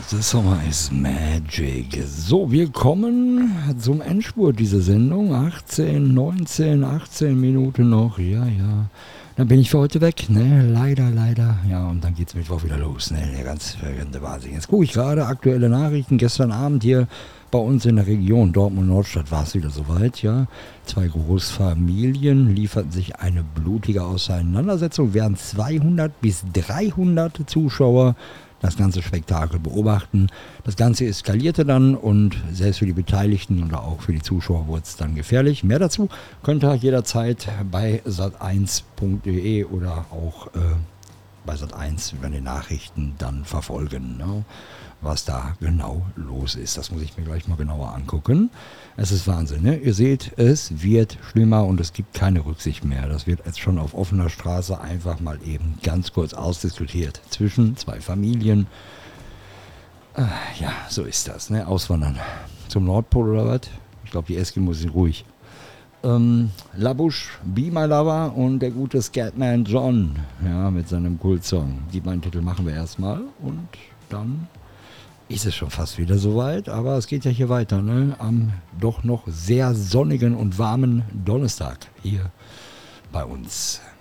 The Summer is Magic. So, wir kommen zum Endspurt dieser Sendung. 18 Minuten noch. Ja. Dann bin ich für heute weg, ne? Leider. Ja, und dann geht's Mittwoch wieder los, ne? Der ganz verrückte Wahnsinn. Jetzt gucke ich gerade aktuelle Nachrichten. Gestern Abend hier bei uns in der Region Dortmund-Nordstadt war es wieder soweit, ja. 2 Großfamilien lieferten sich eine blutige Auseinandersetzung, während 200 bis 300 Zuschauer das ganze Spektakel beobachten. Das Ganze eskalierte dann und selbst für die Beteiligten oder auch für die Zuschauer wurde es dann gefährlich. Mehr dazu könnt ihr jederzeit bei sat1.de oder auch bei Sat1 über die Nachrichten dann verfolgen, ne? Was da genau los ist. Das muss ich mir gleich mal genauer angucken. Es ist Wahnsinn, ne? Ihr seht, es wird schlimmer und es gibt keine Rücksicht mehr. Das wird jetzt schon auf offener Straße einfach mal eben ganz kurz ausdiskutiert zwischen 2 Familien. Ja, so ist das, ne? Auswandern zum Nordpol oder was? Ich glaube, die Eskimos sind ruhig. Labusch, Be My Lover und der gute Scatman John, ja, mit seinem Kultsong. Die beiden Titel machen wir erstmal und dann ist es schon fast wieder soweit, aber es geht ja hier weiter, ne? Am doch noch sehr sonnigen und warmen Donnerstag hier bei uns.